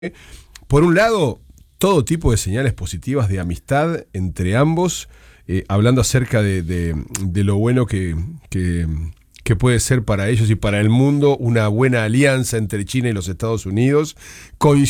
Por un lado, todo tipo de señales positivas de amistad entre ambos, hablando acerca de lo bueno que puede ser para ellos y para el mundo una buena alianza entre China y los Estados Unidos.